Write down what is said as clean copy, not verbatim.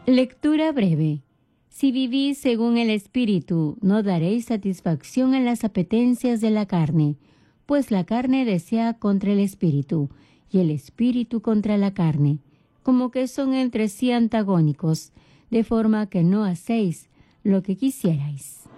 Lectura breve. Si vivís según el Espíritu, no daréis satisfacción en las apetencias de la carne, pues la carne desea contra el Espíritu, y el Espíritu contra la carne, como que son entre sí antagónicos, de forma que no hacéis lo que quisierais.